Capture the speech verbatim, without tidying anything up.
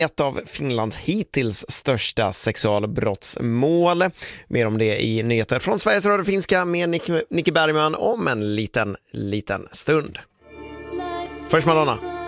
ett av Finlands hittills största sexualbrottsmål. Mer om det i nyheter från Sveriges Radio Finska med Nick, Nicky Bergman om en liten, liten stund. Först Madonna.